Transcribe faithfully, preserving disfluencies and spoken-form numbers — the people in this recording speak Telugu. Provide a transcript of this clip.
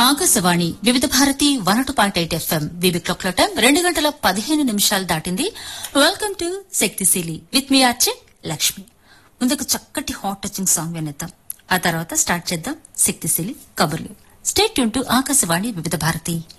ఆకాశవాణి వివిధ Bharati one two point eight FM వివి క్లాక్ టైం రెండు గంటల పదిహేను నిమిషాలు దాటింది. వెల్కమ్ టు శక్తిశీలి విత్ మీ ఆర్చే లక్ష్మి. ముందుకు చక్కటి హాట్ టచింగ్ సాంగ్ వినేద్దాం, ఆ తర్వాత స్టార్ట్ చేద్దాం శక్తిశీలి కబుర్లు. స్టే ట్యూన్ టు ఆకాశవాణి వివిధ భారతి